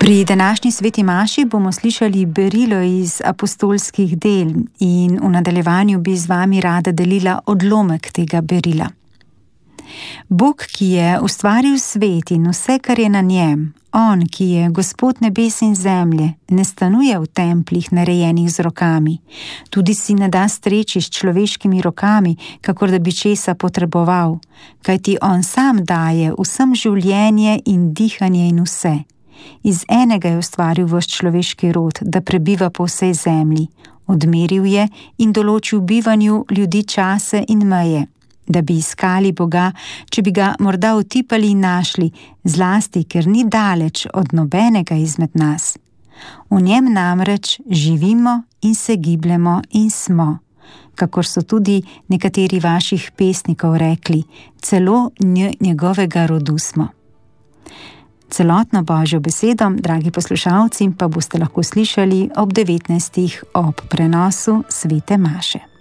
Pri današnji sveti maši bomo slišali berilo iz apostolskih del in v nadaljevanju bi z vami rada delila odlomek tega berila. Bog, ki je ustvaril svet in vse, kar je na njem, on, ki je Gospod nebes in zemlje, ne stanuje v templih narejenih z rokami, tudi si ne da streči s človeškimi rokami, kakor da bi česa potreboval, kajti on sam daje vsem življenje in dihanje in vse. Iz enega je ustvaril vaš človeški rod, da prebiva po vsej zemlji, odmeril je in določil bivanju ljudi čase in meje, da bi iskali Boga, če bi ga morda utipali in našli, zlasti, ker ni daleč od nobenega izmed nas. V njem namreč živimo in se gibljemo in smo, kakor so tudi nekateri vaših pesnikov rekli, celo njegovega rodu smo. Celotno Božjo besedo, dragi poslušalci, pa boste lahko slišali ob 19. ob prenosu svete maše.